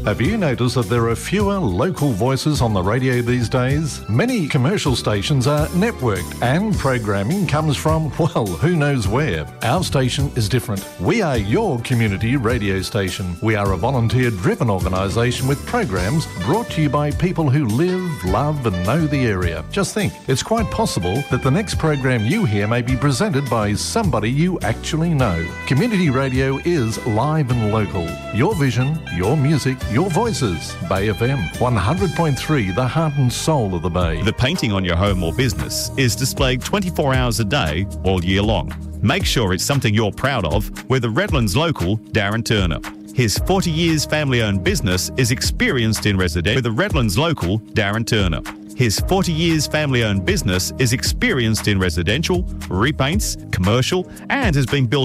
Have you noticed that there are fewer local voices on the radio these days? Many commercial stations are networked and programming comes from, well, who knows where. Our station is different. We are your community radio station. We are a volunteer-driven organisation with programs brought to you by people who live, love and know the area. Just think, it's quite possible that the next program you hear may be presented by somebody you actually know. Community radio is live and local. Your vision, your music, your voices. Bay FM 100.3, the heart and soul of the Bay. The painting on your home or business is displayed 24 hours a day, all year long. Make sure it's something you're proud of with the Redlands local, Darren Turner. His 40 years family-owned business is experienced in residential with the Redlands local, Darren Turner. His 40 years family-owned business is experienced in residential, repaints, commercial, and has been built